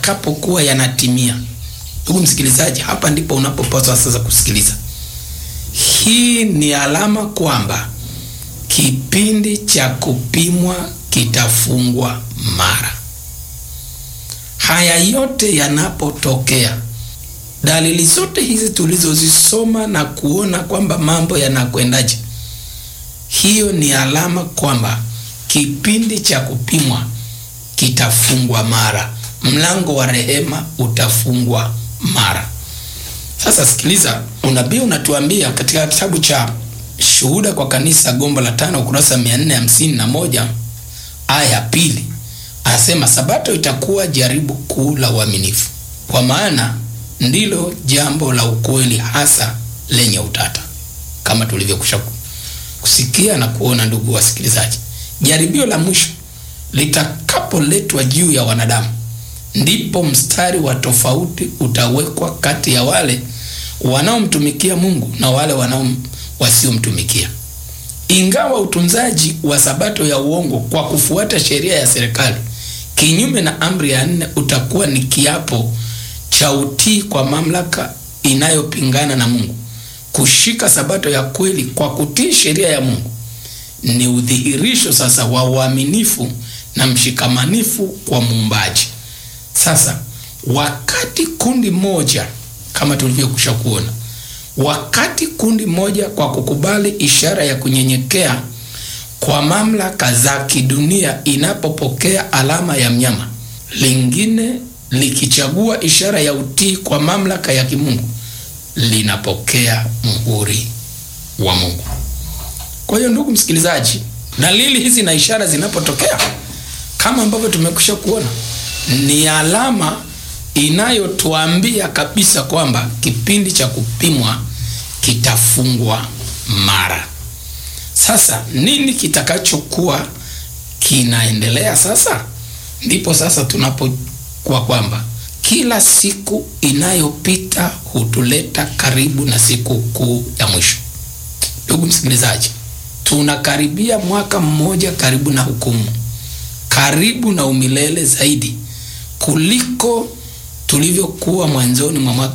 yatakapokuwa yanatimia. Ndugu msikilizaji, hapa ndipo unapopaswa sasa kusikiliza. Hii ni alama kwamba kipindi cha kupimwa kitafungwa mara. Haya yote yanapotokea, dalili zote hizi tulizozisoma na kuona kwamba mambo yanakwendaje, hiyo ni alama kwamba kipindi cha kupimwa kitafungwa mara. Mlango wa rehema utafungwa mara. Sasa sikiliza, unabii unatuambia katika kitabu cha Shuhuda kwa Kanisa, gombo la 5, ukurasa 451, aya ya 2. Anasema Sabato itakuwa jaribu kuu la uaminifu, kwa maana ndilo jambo la ukweli hasa lenye utata. Kama tulivyokusha kusikia na kuona, ndugu wasikilizaji, jaribio la mwisho litakapoletwa juu ya wanadamu, ndipo mstari wa tofauti utawekwa kati ya wale wanaomtumikia Mungu na wale wasiomtumikia. Ingawa utunzaji wa Sabato ya uongo kwa kufuata sheria ya serikali kinyume na amri ya 4 utakuwa ni kiapo cha utii kwa mamlaka inayopingana na Mungu, kushika Sabato ya kweli kwa kutii sheria ya Mungu ni udhihirisho sasa wa uaminifu na mshikamanifu kwa Muumbaji. Sasa wakati kundi moja, kama tulivyokusha kuona, wakati kundi moja kwa kukubali ishara ya kunyenyekea kwa mamlaka za kidunia inapopokea alama ya mnyama, lingine likichagua ishara ya utii kwa mamlaka ya kimungu, linapokea muhuri wa Mungu. Kwa hiyo ndugu msikilizaji, dalili hizi na ishara zinapotokea, kama ambavyo tumekusha kuona, ni alama inayotuambia kabisa kwamba kipindi cha kupimwa kitafungwa mara. Sasa nini kitakachokuwa kinaendelea sasa? Ndipo sasa tunapokuwa kwamba kila siku inayopita hutuleta karibu na siku kuu ya mwisho. Ndugu msikilizaji, tunakaribia mwaka mmoja karibu na hukumu, karibu na umilele zaidi kuliko tulivyokuwa mwanzoni mwa mwaka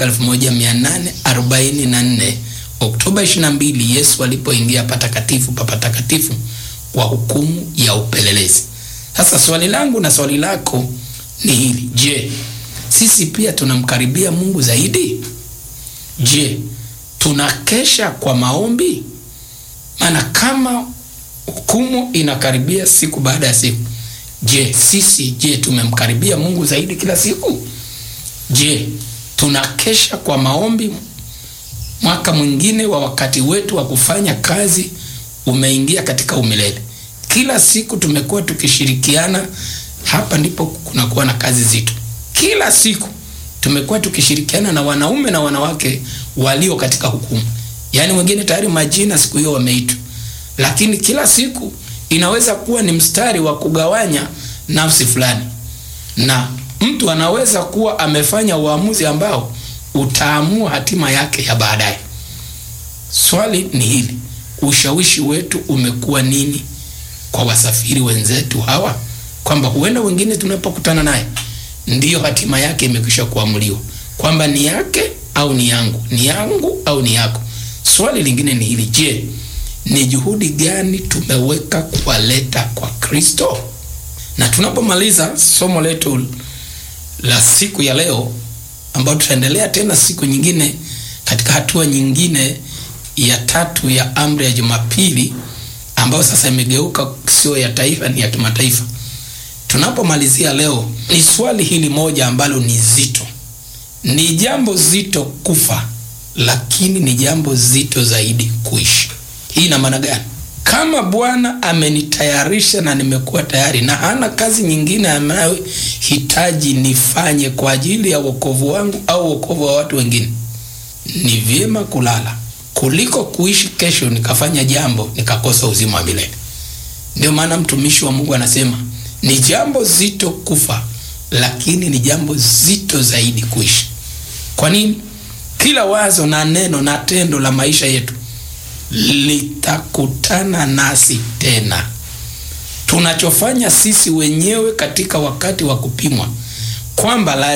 1844 Oktoba 22, Yesu alipoingia patakatifu pa patakatifu kwa hukumu ya upelelezi. Sasa swali langu na swali lako ni hili: je, sisi pia tunamkaribia Mungu zaidi? Je, tunakesha kwa maombi? Maana kama hukumu inakaribia siku baada ya siku, je tumemkaribia Mungu zaidi kila siku? Je, tunakesha kwa maombi? Mwaka mwingine wa wakati wetu wa kufanya kazi umeingia katika umilele. Kila siku tumekuwa tukishirikiana, hapa ndipo kunakuwa na kazi zito. Kila siku tumekuwa tukishirikiana na wanaume na wanawake walio katika hukumu. Yaani wengine tayari majina siku hiyo wameitwa. Lakini kila siku inaweza kuwa ni mstari wa kugawanya nafsi fulani. Na mtu anaweza kuwa amefanya uamuzi ambao utaamua hatima yake ya baadaye. Swali ni hili: ushawishi wetu umekuwa nini kwa wasafiri wenzetu hawa? Kwamba huenda wengine tunapokutana naye ndiyo hatima yake imekwisha kuamuliwa, kwamba ni yake au ni yangu, ni yangu au ni yako. Swali lingine ni hili: je, ni juhudi gani tumeweka kuwaleta kwa Kristo? Na tunapomaliza somo letu la siku ya leo, ambayo tutaendelea tena siku nyingine katika hatua nyingine ya 3 ya amri ya Jumapili, ambayo sasa imegeuka sio ya taifa, ni ya kimataifa. Tunapomalizia leo, ni swali hili moja ambalo ni zito. Ni jambo zito kufa, lakini ni jambo zito zaidi kuishi. Hii ina maana gani? Kama Bwana amenitayarisha na nimekuwa tayari na hana kazi nyingine anayohitaji nifanye kwa ajili ya wokovu wangu au wokovu wa watu wengine, ni vyema kulala kuliko kuishi kesho nikafanya jambo nikakosa uzima wa milele. Ndio maana mtumishi wa Mungu anasema ni jambo zito kufa, lakini ni jambo zito zaidi kuishi. Kwa nini? Kila wazo na neno na tendo la maisha yetu litakutana nasi tena. Tunachofanya sisi wenyewe katika wakati wa kupimwa kwamba